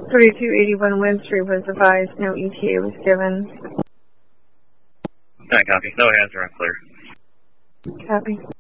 3281 Winstreet was advised, no ETA was given. Copy. No hands are unclear. Copy.